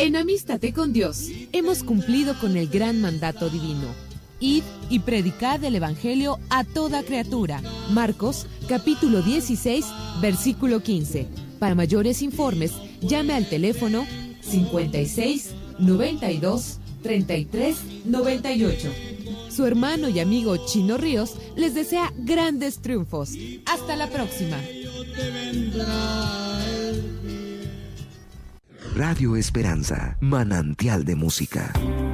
En Amístate con Dios, hemos cumplido con el gran mandato divino. Id y predicad el Evangelio a toda criatura. Marcos, capítulo 16, versículo 15. Para mayores informes, llame al teléfono 56 92 33 98. Su hermano y amigo Chino Ríos les desea grandes triunfos. Hasta la próxima. Radio Esperanza, manantial de música.